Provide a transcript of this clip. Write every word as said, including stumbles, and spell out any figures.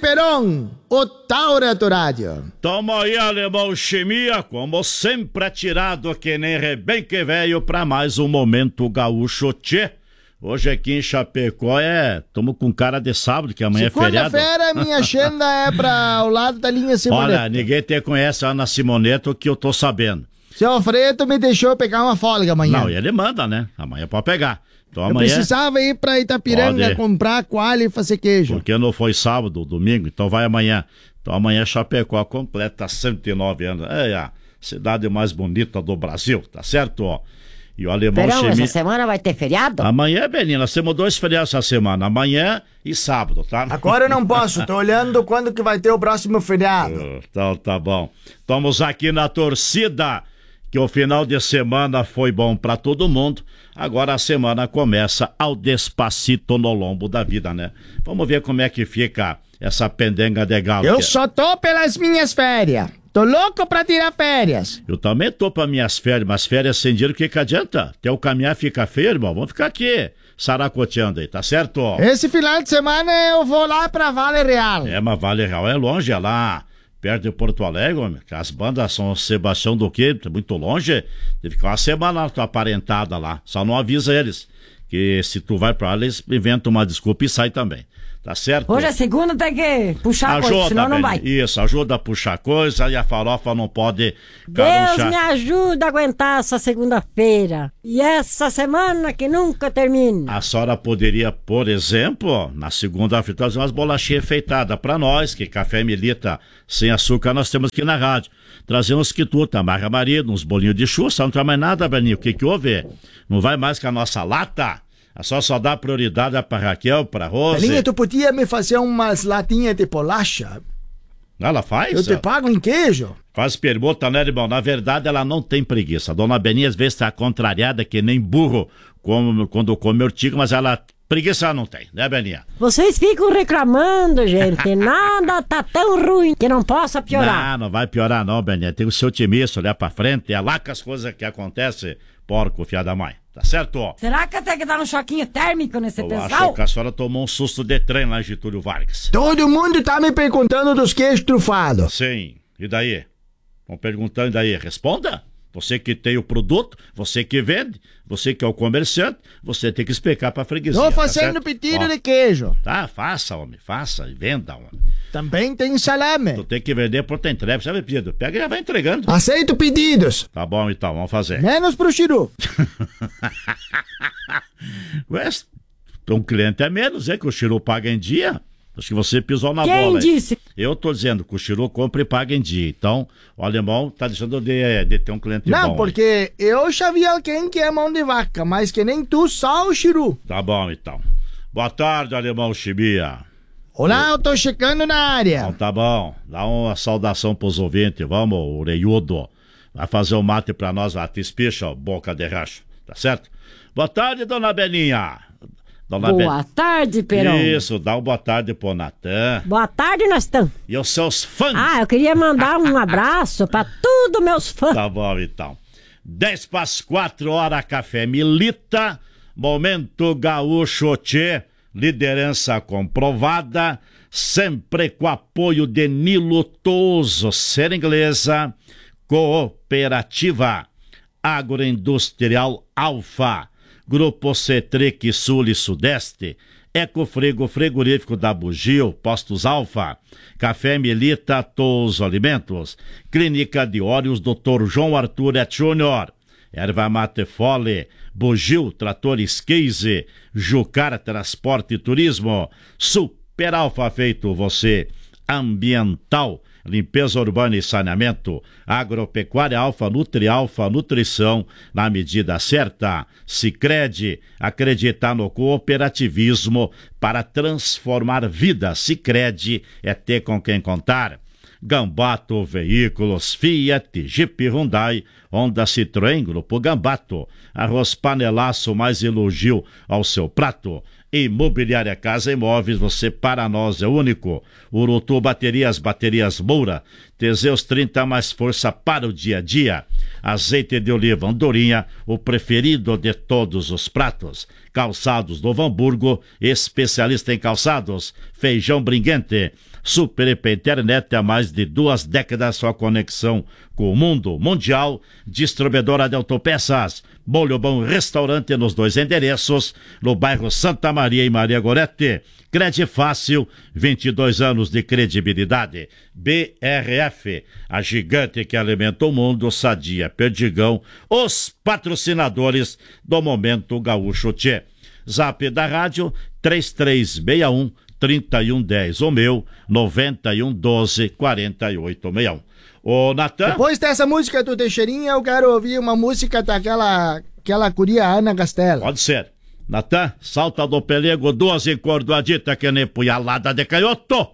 Peron, o Taura do Rádio. Toma aí, alemão Chimia, como sempre atirado que nem rebenque velho pra mais um Momento Gaúcho Tchê. Hoje aqui em Chapecó é... Tamo com cara de sábado, que amanhã é feriado. Segunda-feira minha agenda é pra o lado da linha Simoneta. Olha, ninguém te conhece a Ana Simoneto que eu tô sabendo. Seu Alfredo me deixou pegar uma folga amanhã. Não, ele manda, né? Amanhã pode pegar. Então, eu amanhã... precisava ir pra Itapiranga pode. comprar coalha e fazer queijo. Porque não foi sábado, domingo, então vai amanhã. Então amanhã Chapecó completa cento e nove anos. É a cidade mais bonita do Brasil, tá certo? Ó. E o alemão Verão, Chemi... essa semana vai ter feriado? Amanhã, Beninha, nós temos dois feriados essa semana. Amanhã e sábado, tá? Agora eu não posso, tô olhando quando que vai ter o próximo feriado. Então tá bom. Estamos aqui na torcida, que o final de semana foi bom pra todo mundo. Agora a semana começa ao despacito no lombo da vida, né? Vamos ver como é que fica essa pendenga de galo. Eu que... só tô pelas minhas férias. Tô louco pra tirar férias. Eu também tô pra minhas férias, mas férias sem dinheiro, o que que adianta? Até o caminhar fica feio, irmão. Vamos ficar aqui, saracoteando aí, tá certo? Esse final de semana eu vou lá pra Vale Real. É, mas Vale Real é longe, é lá perto de Porto Alegre, homem. As bandas São Sebastião do quê? Muito longe. Teve que ficar uma semana na tua aparentada lá. Só não avisa eles. Que se tu vai pra lá, eles inventam uma desculpa e sai também. Tá certo? Hoje é segunda, tem que puxar ajuda, coisa, senão não vai. Isso, ajuda a puxar coisa e a farofa não pode... Deus me ajuda a aguentar essa segunda-feira. E essa semana que nunca termina. A senhora poderia, por exemplo, na segunda-feira, trazer umas bolachinhas enfeitadas pra nós, que café milita sem açúcar nós temos aqui na rádio. Trazer uns quituta, amarra marido, uns bolinhos de chuva, não traz mais nada, Beninho. O que que houve? Não vai mais com a nossa lata? A só só dá prioridade pra Raquel, pra Rose. Belinha, tu podia me fazer umas latinhas de bolacha? Ela faz? Eu te pago em queijo. Faz permuta, né, irmão? Na verdade, ela não tem preguiça. A dona Beninha às vezes tá contrariada, que nem burro, como, quando come urtiga, mas ela... Preguiça ela não tem, né, Beninha? Vocês ficam reclamando, gente. Nada tá tão ruim que não possa piorar. Não, não vai piorar não, Beninha. Tem o seu otimista, olhar pra frente. É lá que as coisas que acontecem, porco, fiado da mãe. Tá certo, ó? Será que tem que dar um choquinho térmico nesse Eu pessoal? acho que a senhora tomou um susto de trem lá em Getúlio Vargas. Todo mundo tá me perguntando dos queijos trufados. Sim, e daí? Estão perguntando, e daí? Responda. Você que tem o produto, você que vende, você que é o comerciante, você tem que explicar pra freguesia. Tô fazendo tá pedido ó, de queijo. Tá, faça, homem, faça e venda, homem. Também tem salame. Tu tem que vender por tem entrega, sabe pedido? Pega e já vai entregando. Aceito pedidos. Tá bom, então, vamos fazer. Menos pro Chiru. Ué, um cliente é menos, é que o Chiru paga em dia. Acho que você pisou na Quem bola. Quem disse? Eu tô dizendo que o Chiru compra e paga em dia. Então, o alemão tá deixando de, de ter um cliente Não, bom. Não, porque aí. eu já vi alguém que é mão de vaca, mas que nem tu, só o Chiru. Tá bom, então. Boa tarde, alemão Chibia. Olá, eu tô chegando na área. Então tá bom. Dá uma saudação pros ouvintes. Vamos, orelhudo. Vai fazer um mate pra nós, a espicha, boca de racho. Tá certo? Boa tarde, dona Beninha. Dona boa ben... tarde, Peron. Isso, dá uma boa tarde pro Natan. Boa tarde, Nastão. E os seus fãs. Ah, eu queria mandar um abraço pra todos meus fãs. Tá bom, então. dez para as quatro horas, Café Milita. Momento Gaúcho Tchê. Liderança comprovada. Sempre com apoio de Nilo Toso, Ser Inglesa. Cooperativa Agroindustrial Alfa. Grupo Cetric Sul e Sudeste, Ecofrego Frigorífico da Bugio, Postos Alfa, Café Milita, Touso Alimentos, Clínica de Óleos, doutor João Arthur Et Júnior, Erva Mate Fole, Bugio, Tratores Case, Jucar Transporte e Turismo, Super Alfa Feito Você, Ambiental, Limpeza Urbana e Saneamento, Agropecuária Alfa, Nutri Alfa, Nutrição na medida certa. Sicredi, acreditar no cooperativismo para transformar vidas. Sicredi é ter com quem contar. Gambato Veículos, Fiat, Jeep, Hyundai, Honda, Citroën, Grupo Gambato. Arroz panelaço, mais elogio ao seu prato. Imobiliária Casa e Imóveis, você para nós é único. Urutu Baterias, Baterias Moura, Teseus trinta mais força para o dia a dia. Azeite de oliva Andorinha, o preferido de todos os pratos. Calçados Novo Hamburgo, especialista em calçados. Feijão Bringuente. Super E P Internet há mais de duas décadas, sua conexão com o mundo mundial. Distribuidora de autopeças. Bolho Bom Restaurante nos dois endereços, no bairro Santa Maria e Maria Gorete. Crede Fácil, vinte e dois anos de credibilidade. B R F, a gigante que alimenta o mundo, Sadia Perdigão, os patrocinadores do Momento Gaúcho Tchê. Zap da rádio, três três seis um, três um um zero, o meu, nove um um doze, quatro oito seis um. Ô, Natan? Depois dessa música do Teixeirinha, eu quero ouvir uma música daquela aquela curia Ana Castela. Pode ser. Natan, salta do pelego, duas encordoaditas que nem punhalada de canhoto.